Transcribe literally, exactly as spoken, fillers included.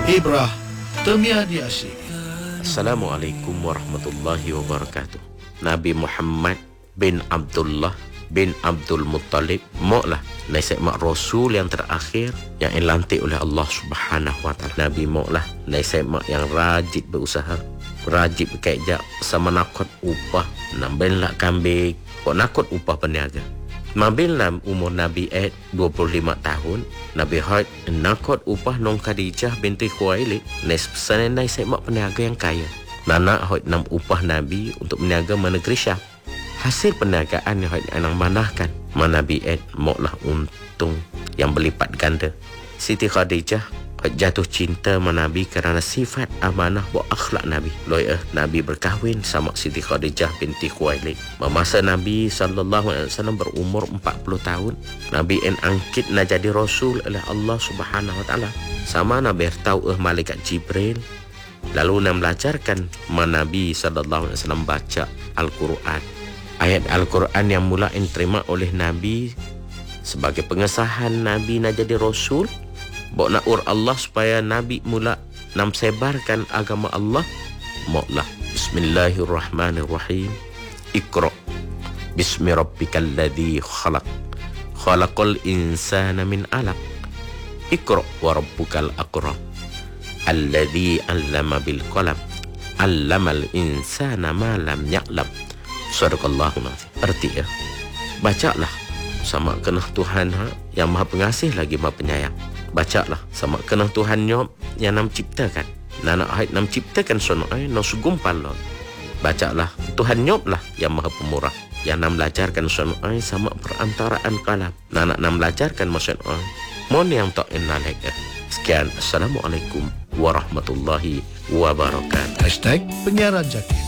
Ibrah Temia di Asyik. Assalamualaikum warahmatullahi wabarakatuh. Nabi Muhammad bin Abdullah bin Abdul Muttalib moklah naisek mak Rasul yang terakhir yang dilantik oleh Allah Subhanahu wa taala. Nabi moklah naisek mak yang rajin berusaha, rajin bekerja sama nakot upah nambil nak kambing, kok nakot upah peniaga. Mabilna umur Nabi Ed dua puluh lima tahun, Nabi Hud nakot upah Nong Khadijah binti Khuwailid, nes pesanan naisek mak peniaga yang kaya. Nana Hud nam upah Nabi untuk meniaga menegeri Syam. Hasil perniagaan yang Hud anang manahkan, Nabi Ed moklah untung yang berlipat ganda. Siti Khadijah jatuh cinta sama Nabi kerana sifat amanah buat akhlak Nabi. Loyah Nabi berkahwin sama Siti Khadijah binti Khuwailid. Masa Nabi sallallahu alaihi wasallam berumur empat puluh tahun, Nabi en angkit na jadi Rasul oleh Allah Subhanahu wa taala. Sama Nabi tahu eh malaikat Jibril. Lalu nak belajarkan Nabi sallallahu alaihi wasallam baca Al-Quran. Ayat Al-Quran yang mula en terima oleh Nabi sebagai pengesahan Nabi nak jadi Rasul. Bok nak ur Allah supaya Nabi mula nam sebarkan agama Allah. Moklah Bismillahirrahmanirrahim. Iqra Bismi rabbikal ladzi khalaq. Khalaqal insana min 'alaq. Iqra wa rabbukal akram. Alladzi 'allama bil qalam. 'Allamal insana ma lam ya'lam. Sadaqallahu nazim. Arti ya. Bacalah sama kenah Tuhan ha, yang Maha Pengasih lagi Maha Penyayang. Bacalah sama kena Tuhan nyop yang nam ciptakan. Nana ahid nam ciptakan sonai no sugumpal lo. Bacalah Tuhan nyop lah yang Maha Pemurah, yang nam belajarkan sonai sama perantaraan kalam. Nana nam belajarkan maksud ai. Mon yang tak enalek. Sekian, assalamualaikum warahmatullahi wabarakatuh. Hashtag Penyiaran Jaki.